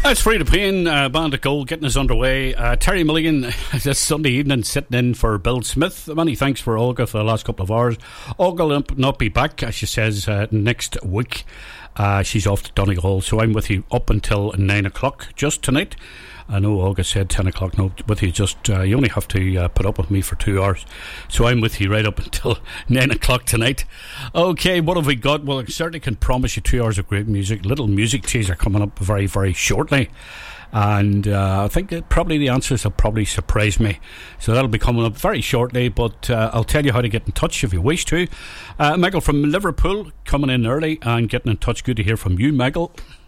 That's Free to Pain, Band of Gold, getting us underway. Terry Milligan this Sunday evening sitting in for Bill Smith. Many thanks for Olga for the last couple of hours. Olga will not be back, as she says, next week. She's off to Donegal, so I'm with you up until 9 o'clock just tonight. I know Olga said 10 o'clock, no, with you just, you only have to put up with me for 2 hours. So I'm with you right up until 9 o'clock tonight. Okay, what have we got? Well, I certainly can promise you 2 hours of great music. Little music teaser coming up very, very shortly. And I think that probably the answers will probably surprise me. So that'll be coming up very shortly, but I'll tell you how to get in touch if you wish to. Michael from Liverpool coming in early and getting in touch. Good to hear from you, Michael.